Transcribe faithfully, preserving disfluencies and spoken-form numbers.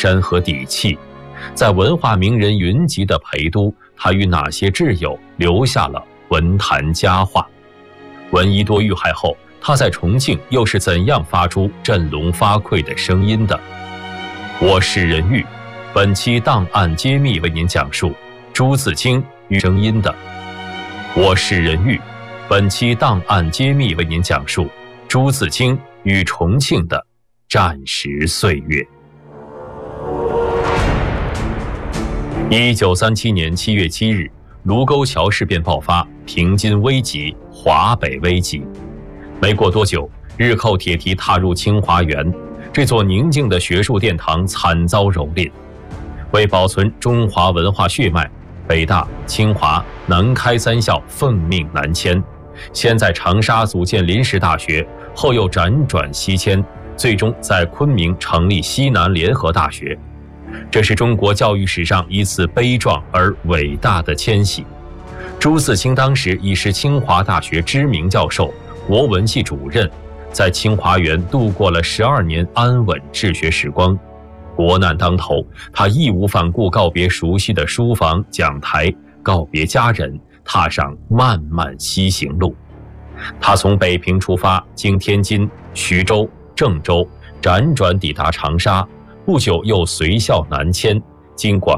山和底气。在文化名人云集的陪都，他与哪些挚友留下了文坛佳话？闻一多遇害后，他在重庆又是怎样发出振聋发聩的声音的？我是人玉，本期档案揭秘为您讲述朱自清与声音的。我是人玉，本期档案揭秘为您讲述朱自清与重庆的战时岁月。一九三七年七月七日，卢沟桥事变爆发，平津危急，华北危急。没过多久，日寇铁蹄踏入清华园，这座宁静的学术殿堂惨遭蹂躏。为保存中华文化血脉，北大、清华、南开三校奉命南迁，先在长沙组建临时大学，后又辗转西迁，最终在昆明成立西南联合大学。这是中国教育史上一次悲壮而伟大的迁徙。朱自清当时已是清华大学知名教授、国文系主任，在清华园度过了十二年安稳治学时光。国难当头，他义无反顾告别熟悉的书房讲台，告别家人，踏上漫漫西行路。他从北平出发，经天津、徐州、郑州，辗转抵达长沙，不久又随校南迁，经广